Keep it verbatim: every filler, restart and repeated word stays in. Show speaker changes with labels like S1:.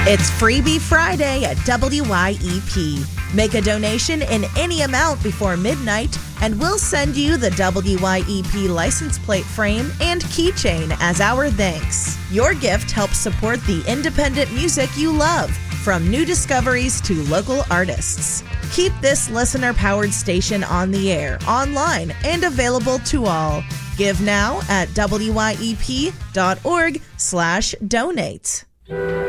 S1: It's Freebie Friday at W Y E P. Make a donation in any amount before midnight, and we'll send you the W Y E P license plate frame and keychain as our thanks. Your gift helps support the independent music you love, from new discoveries to local artists. Keep this listener-powered station on the air, online, and available to all. Give now at W Y E P dot org slash donate.